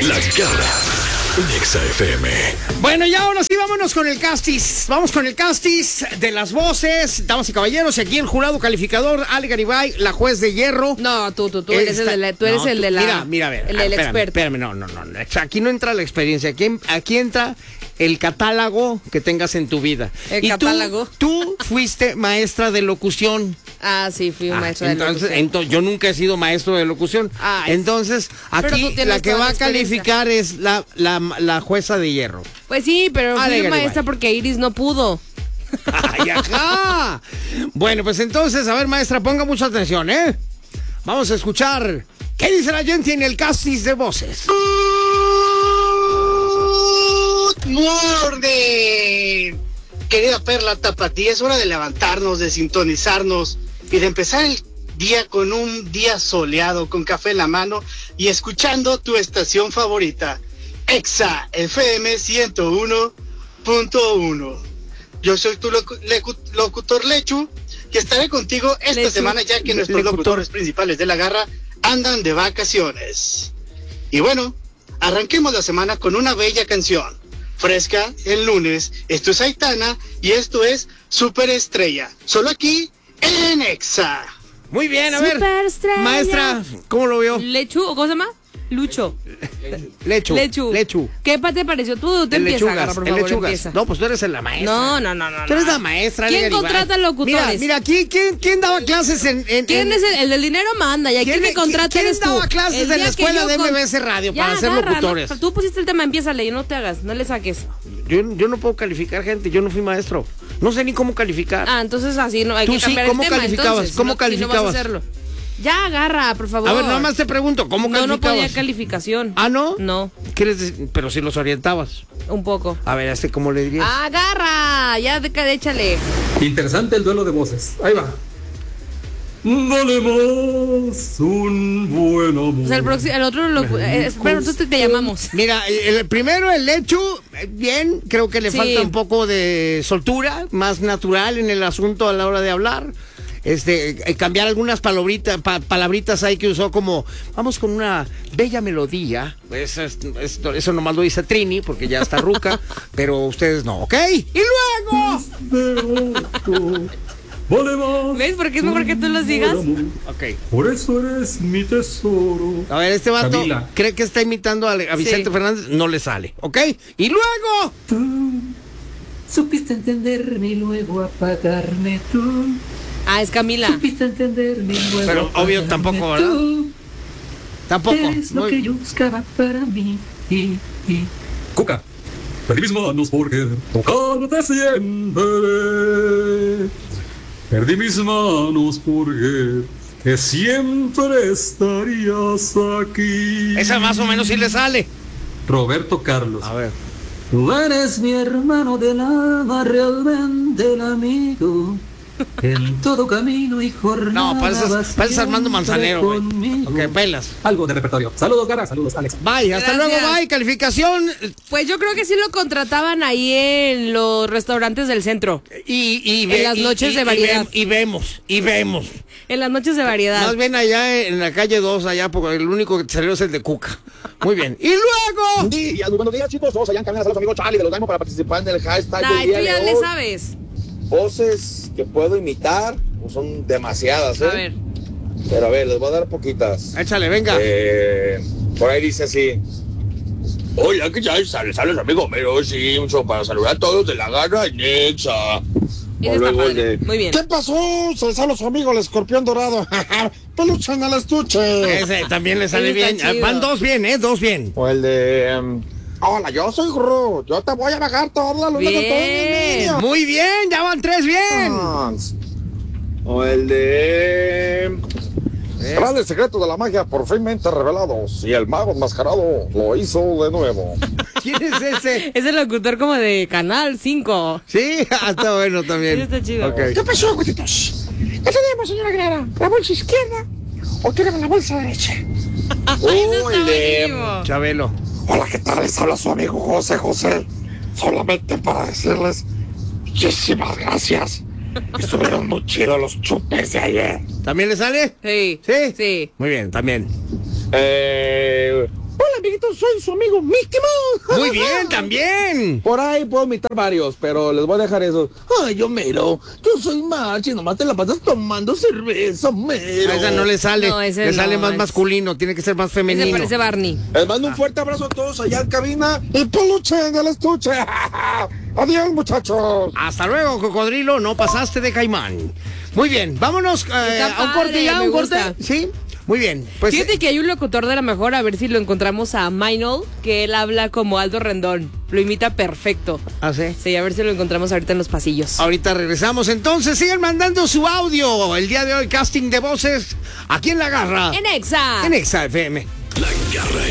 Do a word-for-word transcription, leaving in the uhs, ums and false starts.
La Garra en Exa F M. Bueno, y ahora sí, vámonos con el castis. Vamos con el castis de las voces, damas y caballeros. Y aquí el jurado calificador, Ale Garibay, la juez de hierro. No, tú, tú, tú eres, Esta, el, de la, tú eres no, el de la... Mira, mira, a ver. El del espérame, experto. Espérame, no, no, no. Aquí no entra la experiencia. Aquí, aquí entra el catálogo que tengas en tu vida. El y catálogo. Tú, tú fuiste maestra de locución. Ah, sí, fui un Ah, maestro entonces, de locución. entonces, yo nunca he sido maestro de locución. Ay, entonces, pero aquí tú tienes la que toda va la a experiencia. calificar es la, la, la jueza de hierro. Pues sí, pero Ale fui Garibay. maestra porque Iris no pudo. ¡Ay, ajá! Bueno, pues entonces, a ver, maestra, ponga mucha atención, ¿eh? Vamos a escuchar qué dice la gente en el castis de voces. Good morning, querida Perla Tapatía. Es hora de levantarnos, de sintonizarnos y de empezar el día con un día soleado, con café en la mano y escuchando tu estación favorita, Exa F M ciento uno punto uno. Yo soy tu locu- lecu- locutor Lechu y estaré contigo esta Lechu. semana, ya que nuestros Locutor. locutores principales de la garra andan de vacaciones. Y bueno, arranquemos la semana con una bella canción. Fresca, el lunes. Esto es Aitana y esto es Superestrella. Solo aquí en Exa. Muy bien, a ver. Superestrella. Maestra, ¿cómo lo vio? ¿Lechu o cómo se llama? Lucho. Lechu. Lechu. Lechu. ¿Qué pa- te pareció? Tú te El empieza, lechugas, Garra, por el favor, lechugas. empieza. No, pues tú eres la maestra. No, no, no, no. Tú eres no. la maestra. ¿Quién Ale Garibay. contrata locutores? Mira, mira, aquí, ¿quién, quién daba clases en...? en ¿Quién en- es el, el del dinero manda? Y aquí ¿Quién- me contrata quién eres tú. daba clases El en la día que escuela yo de con- M B S Radio Ya, para ser agarra, locutores? no, tú pusiste el tema, empiézale y no te hagas, no le saques. Yo, yo no puedo calificar gente, yo no fui maestro. No sé ni cómo calificar. Ah, entonces así no hay Tú que sí, cambiar ¿cómo el tema. calificabas? Entonces, ¿Cómo no, si no vas a calificabas? hacerlo. Ya, agarra, por favor. A ver, nada más te pregunto, ¿cómo No, no calificabas? podía calificación. ¿Ah, no? No, ¿Quieres decir? Pero si los orientabas. un poco. A ver, ¿este cómo le dirías? Agarra, ya de, de- échale. Interesante el duelo de voces. Ahí va. Dale más un buen amor. O sea, el, próximo, el otro lo... Eh, espera, nosotros te llamamos. Mira, el primero, el Lechu, eh, bien, creo que le Sí. falta un poco de soltura, más natural en el asunto a la hora de hablar. Este, eh, cambiar algunas palabritas, pa- palabritas ahí que usó como, vamos con una bella melodía. Pues es- es- eso nomás lo dice Trini, porque ya está ruca, pero ustedes no, ¿ok? Y luego... Vale más. ¿Ves? Porque es mejor que tú los digas. un buen amor. Ok. Por eso eres mi tesoro. A ver, este vato Camila. cree que está imitando a, a Vicente Sí. Fernández, no le sale, ¿ok? Y luego... Tú supiste entenderme y luego apagarme tú. Ah, es Camila. Supiste entenderme y luego Pero obvio apagarme tampoco, ¿verdad? tú. Tampoco. Eres lo Muy- que yo buscaba para mí. Y, y. Cuca. Perdí mis manos porque tocándote siempre. Perdí mis manos porque que siempre estarías aquí. Esa más o menos sí le sale. Roberto Carlos. A ver. Tú eres mi hermano del alma, realmente el amigo. En todo camino y jornada. No, pareces, vas pareces Armando siempre Manzanero, güey. conmigo. Ok, pelas. Algo de repertorio. Saludos, Gara. Saludos, Alex. Bye, hasta Gracias. luego, bye. Calificación. Pues yo creo que sí lo contrataban ahí en los restaurantes del centro. Y, y En las y- noches y- de y variedad. ve- Y, vemos, y vemos. En las noches de variedad. Más bien allá en la calle dos, allá, porque el único que te salió es el de Cuca. Muy bien. Y luego. Sí, y buenos días, chicos. Todos allá en cabina. Saludos, amigos Charlie de los Daimos para participar en el hashtag Ay, del día tú ya de le hoy. sabes. Voces que puedo imitar, pues son demasiadas, ¿eh? A ver. Pero a ver, les voy a dar poquitas. Échale, venga. Eh, por ahí dice así. Hola, ¿qué tal? Sales, sales, amigo Mero Simpson, para saludar a todos de la garra en Nexa. Ese O está luego el padre. de, Muy bien. ¿qué pasó? Se les habla su amigo el escorpión dorado. Peluche en el estuche. Ese también le sale Ese bien. está chido. Van dos bien, ¿eh? Dos bien. O el de... em, hola, yo soy Gru. Yo te voy a bajar toda la luna con todos mis Bien. niños. Muy bien, ya van tres bien. O el de... Grandes secretos de la magia por finmente revelados. Y el mago enmascarado lo hizo de nuevo. ¿Quién es ese? Es el locutor como de Canal cinco. Sí, ah, está bueno también. Ese está chido. Ok. ¿Qué pasó, güetitos? ¿Qué tenemos, señora Guerrera? ¿La bolsa izquierda o tenemos la bolsa derecha? Ese está buenísimo. Chabelo. Hola, ¿qué tal? Les habla su amigo José José. Solamente para decirles muchísimas gracias. Estuvieron muy chidos los chupes de ayer. ¿También le sale? Sí. ¿Sí? Sí. Muy bien, también. Eh, hola, amiguitos? Soy su amigo Mickey Mouse. Muy bien, también. Por ahí puedo imitar varios, pero les voy a dejar eso. Ay, yo mero, yo soy macho y nomás te la pasas tomando cerveza, mero. A esa no le sale, No, ese le no, sale más es- masculino, tiene que ser más Ese femenino. parece Barney. Les mando un fuerte abrazo a todos allá en cabina y peluche en el estuche. Adiós, muchachos. Hasta luego, cocodrilo, no pasaste de caimán. Muy bien, vámonos eh, Está a un corte padre, ya, me un corte. gusta. Sí, muy bien. Pues Fíjate que hay un locutor de la mejor, a ver si lo encontramos a Maynol, que él habla como Aldo Rendón. Lo imita perfecto. ¿Ah, sí? Sí, a ver si lo encontramos ahorita en los pasillos. Ahorita regresamos, entonces sigan mandando su audio. El día de hoy, casting de voces aquí en La Garra. En Exa. En Exa F M. La Garra